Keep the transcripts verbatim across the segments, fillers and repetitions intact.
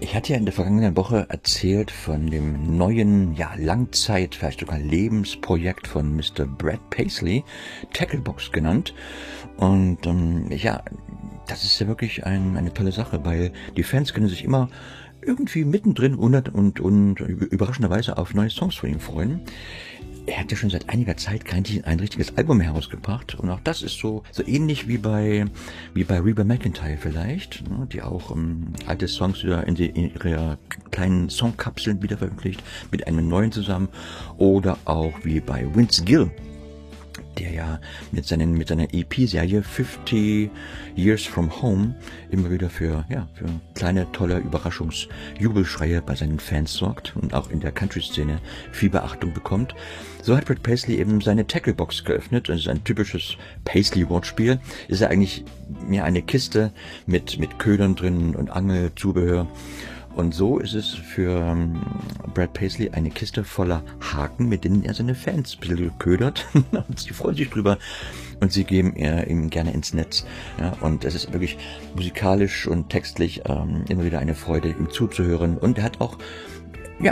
Ich hatte ja in der vergangenen Woche erzählt von dem neuen, ja, Langzeit, vielleicht sogar Lebensprojekt von Mister Brad Paisley, Tacklebox genannt. Und ähm, ja, das ist ja wirklich ein, eine tolle Sache, weil die Fans können sich immer irgendwie mittendrin und, und, und überraschenderweise auf neue Songs von ihm freuen. Er hat ja schon seit einiger Zeit kein ein richtiges Album herausgebracht und auch das ist so so ähnlich wie bei wie bei Reba McEntire vielleicht, ne, die auch ähm, alte Songs wieder in, die, in ihre kleinen Songkapseln wieder veröffentlicht mit einem neuen zusammen, oder auch wie bei Vince Gill, der ja mit seinen mit seiner E P-Serie fifty Years from Home immer wieder für ja für kleine tolle Überraschungsjubelschreie bei seinen Fans sorgt und auch in der Country-Szene viel Beachtung bekommt. So hat Brad Paisley eben seine Tacklebox geöffnet. Das ist ein typisches Paisley-Wortspiel. Ist ja eigentlich mehr eine Kiste mit mit Ködern drin und Angelzubehör. Und so ist es für ähm, Brad Paisley eine Kiste voller Haken, mit denen er seine Fans ein bisschen ködert. Und sie freuen sich drüber und sie geben er ihm gerne ins Netz. Ja, und es ist wirklich musikalisch und textlich ähm, immer wieder eine Freude, ihm zuzuhören. Und er hat auch ja,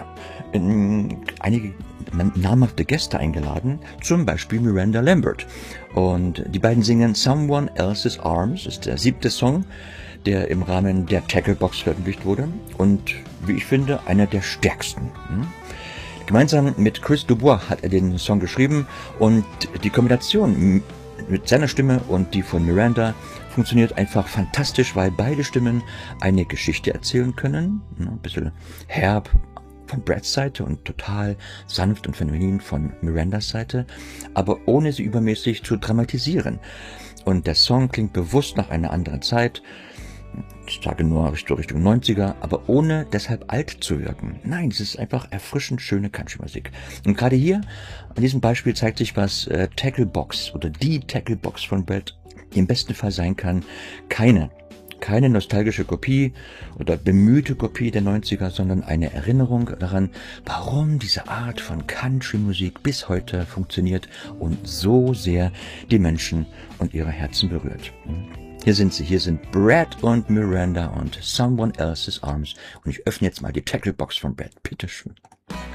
einige namhafte Gäste eingeladen, zum Beispiel Miranda Lambert. Und die beiden singen Someone Else's Arms, ist der siebte Song, der im Rahmen der Tacklebox veröffentlicht wurde und, wie ich finde, einer der stärksten. Gemeinsam mit Chris Dubois hat er den Song geschrieben und die Kombination mit seiner Stimme und die von Miranda funktioniert einfach fantastisch, weil beide Stimmen eine Geschichte erzählen können, ein bisschen herb von Brads Seite und total sanft und feminin von Mirandas Seite, aber ohne sie übermäßig zu dramatisieren. Und der Song klingt bewusst nach einer anderen Zeit, ich sage nur Richtung, Richtung neunziger, aber ohne deshalb alt zu wirken. Nein, es ist einfach erfrischend schöne Country-Musik. Und gerade hier, an diesem Beispiel zeigt sich, was äh, Tacklebox oder die Tacklebox von Brad im besten Fall sein kann. Keine, keine nostalgische Kopie oder bemühte Kopie der neunziger, sondern eine Erinnerung daran, warum diese Art von Country-Musik bis heute funktioniert und so sehr die Menschen und ihre Herzen berührt. Hier sind sie, hier sind Brad und Miranda und Someone Else's Arms. Und ich öffne jetzt mal die Tacklebox von Brad. Bitteschön.